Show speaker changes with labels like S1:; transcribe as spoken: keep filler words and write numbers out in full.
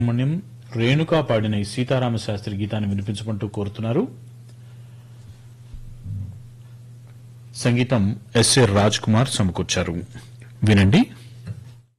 S1: సుబ్రహ్మణ్యం రేణుకా పాడిన ఈ సీతారామ శాస్త్రి గీతాన్ని వినిపించమంటూ కోరుతున్నారు. సంగీతం ఎస్ఏ రాజ్ కుమార్ సమకూర్చారు. వినండి.